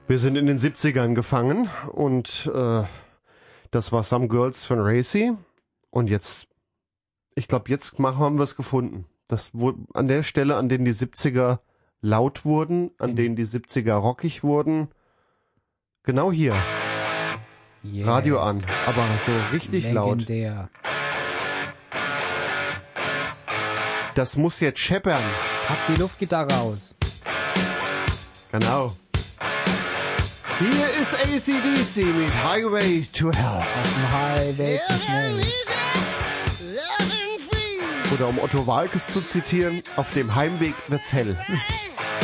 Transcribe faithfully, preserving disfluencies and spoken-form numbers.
Wir sind in den siebzigern gefangen und äh, das war Some Girls von Racy. Und jetzt, ich glaube, jetzt machen, haben wir es gefunden. Das wo, an der Stelle, an denen die siebziger laut wurden, an mhm. denen die siebziger rockig wurden, genau hier. Yes. Radio an, aber so richtig Legendär. laut. Das muss jetzt scheppern. Pack die Luftgitarre raus. Genau. Hier ist A C D C mit Highway to Hell. Auf dem Highway zu schnell. Oder um Otto Waalkes zu zitieren, auf dem Heimweg wird's hell.